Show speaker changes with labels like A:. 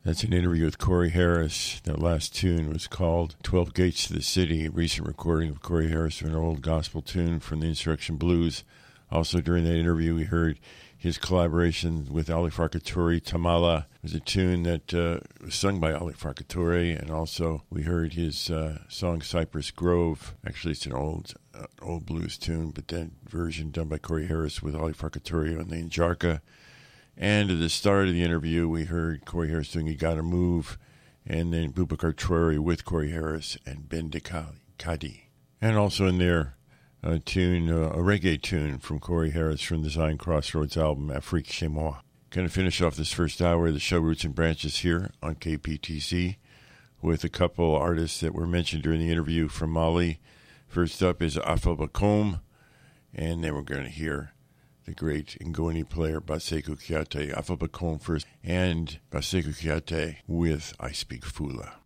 A: That's an interview with Corey Harris. That last tune was called 12 Gates to the City, a recent recording of Corey Harris of an old gospel tune from the Insurrection Blues. Also during that interview, we heard his collaboration with Ali Farkatori, Tamala. It was a tune that was sung by Ali Farkatori, and also we heard his song Cypress Grove. Actually, it's an old blues tune, but that version done by Corey Harris with Ali Farkatori on the Njarka. And at the start of the interview, we heard Corey Harris doing You Gotta Move, and then Boubacar Traoré with Corey Harris and Ben Kadi. And also in there, a reggae tune from Corey Harris from the Zion Crossroads album, Afrique Chez Moi. Going to finish off this first hour of the show Roots and Branches here on KPTC with a couple artists that were mentioned during the interview from Mali. First up is Alpha Bakoum, and then we're going to hear the great Ngoni player Baseku Kiate, Alpha Bakoum first, and Baseku Kiate with I Speak Fula.